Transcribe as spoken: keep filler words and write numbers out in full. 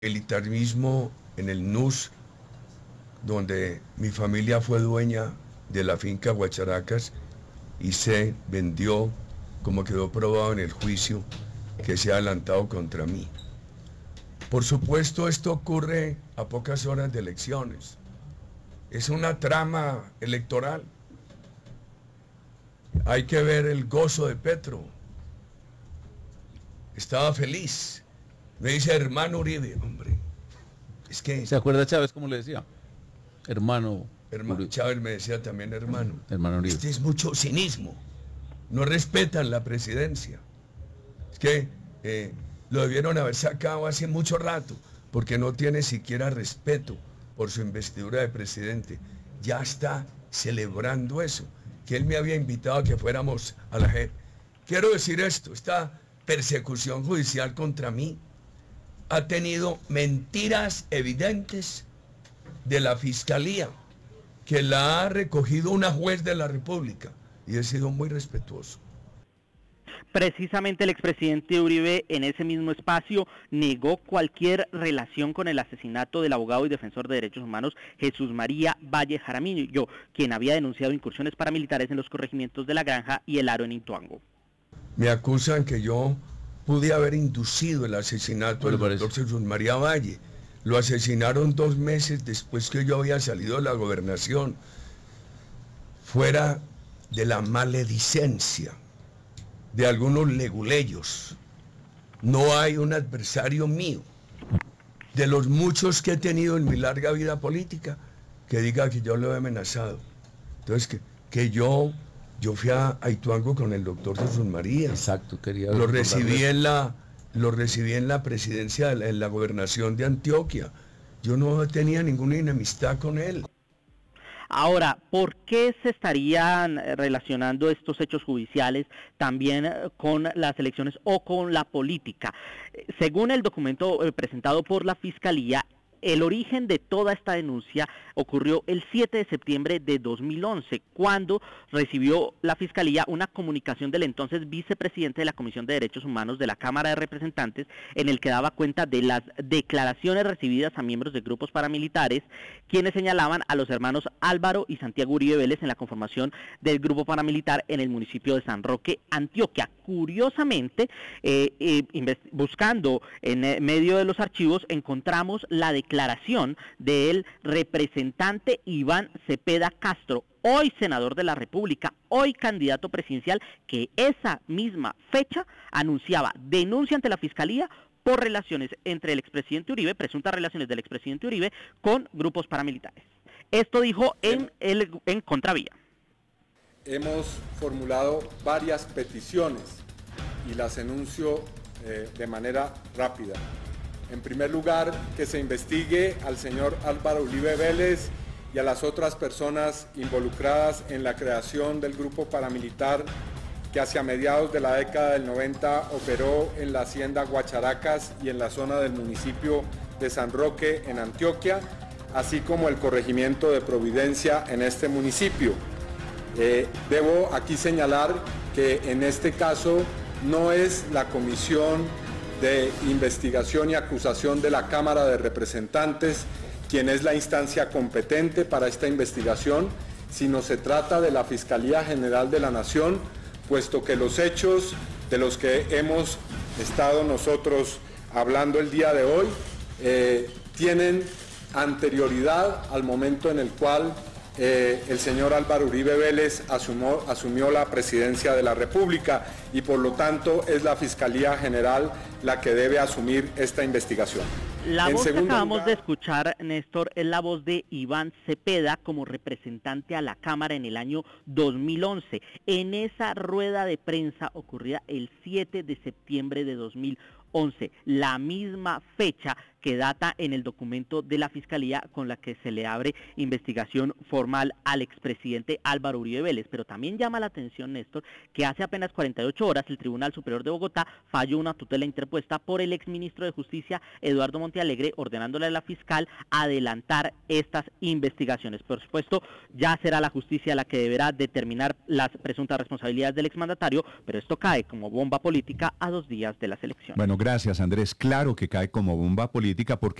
militarismo en el N U S, donde mi familia fue dueña de la finca Guacharacas y se vendió, como quedó probado en el juicio que se ha adelantado contra mí. Por supuesto, esto ocurre a pocas horas de elecciones. Es una trama electoral. Hay que ver el gozo de Petro. Estaba feliz. Me dice, hermano Uribe, hombre. Es que... ¿Se acuerda Chávez cómo le decía? Hermano. Hermano Chávez me decía también hermano. Hermano Uribe. Este es mucho cinismo. No respetan la presidencia. Es que eh, lo debieron haber sacado hace mucho rato, porque no tiene siquiera respeto por su investidura de presidente. Ya está celebrando eso, que él me había invitado a que fuéramos a la J E P. Quiero decir esto, esta persecución judicial contra mí ha tenido mentiras evidentes de la Fiscalía, que la ha recogido una juez de la República, y he sido muy respetuoso. Precisamente el expresidente Uribe en ese mismo espacio negó cualquier relación con el asesinato del abogado y defensor de derechos humanos Jesús María Valle Jaramillo, quien había denunciado incursiones paramilitares en los corregimientos de La Granja y El Aro en Ituango. Me acusan que yo pude haber inducido el asesinato del doctor Jesús María Valle. Lo asesinaron dos meses después que yo había salido de la gobernación, fuera de la maledicencia de algunos leguleyos. No hay un adversario mío, de los muchos que he tenido en mi larga vida política, que diga que yo lo he amenazado. Entonces, que, que yo, yo fui a, a Ituango con el doctor Jesús María. Exacto, quería... Lo recibí en la, lo recibí en la presidencia, de la, en la gobernación de Antioquia. Yo no tenía ninguna enemistad con él. Ahora, ¿por qué se estarían relacionando estos hechos judiciales también con las elecciones o con la política? Según el documento presentado por la Fiscalía, el origen de toda esta denuncia ocurrió el siete de septiembre de dos mil once, cuando recibió la Fiscalía una comunicación del entonces vicepresidente de la Comisión de Derechos Humanos de la Cámara de Representantes, en el que daba cuenta de las declaraciones recibidas a miembros de grupos paramilitares, quienes señalaban a los hermanos Álvaro y Santiago Uribe Vélez en la conformación del grupo paramilitar en el municipio de San Roque, Antioquia. Curiosamente, eh, eh, buscando en medio de los archivos, encontramos la declaración del representante Iván Cepeda Castro, hoy senador de la República, hoy candidato presidencial, que esa misma fecha anunciaba denuncia ante la Fiscalía por relaciones entre el expresidente Uribe, presuntas relaciones del expresidente Uribe con grupos paramilitares. Esto dijo en, el, en Contravía. Hemos formulado varias peticiones y las enuncio eh, de manera rápida. En primer lugar, que se investigue al señor Álvaro Uribe Vélez y a las otras personas involucradas en la creación del grupo paramilitar que hacia mediados de la década del noventa operó en la hacienda Guacharacas y en la zona del municipio de San Roque en Antioquia, así como el corregimiento de Providencia en este municipio. Eh, debo aquí señalar que en este caso no es la Comisión de Investigación y Acusación de la Cámara de Representantes quien es la instancia competente para esta investigación, sino se trata de la Fiscalía General de la Nación, puesto que los hechos de los que hemos estado nosotros hablando el día de hoy eh, tienen anterioridad al momento en el cual eh, el señor Álvaro Uribe Vélez asumió, asumió la presidencia de la República y por lo tanto es la Fiscalía General la que debe asumir esta investigación. La en voz que acabamos lugar, de escuchar, Néstor, es la voz de Iván Cepeda como representante a la Cámara en el año dos mil once. En esa rueda de prensa ocurrida el siete de septiembre de dos mil once, la misma fecha que data en el documento de la Fiscalía con la que se le abre investigación formal al expresidente Álvaro Uribe Vélez. Pero también llama la atención, Néstor, que hace apenas cuarenta y ocho horas el Tribunal Superior de Bogotá falló una tutela interpuesta por el exministro de Justicia, Eduardo Montealegre, ordenándole a la fiscal adelantar estas investigaciones. Por supuesto, ya será la justicia la que deberá determinar las presuntas responsabilidades del exmandatario, pero esto cae como bomba política a dos días de las elecciones. Bueno, gracias, Andrés. Claro que cae como bomba política. política porque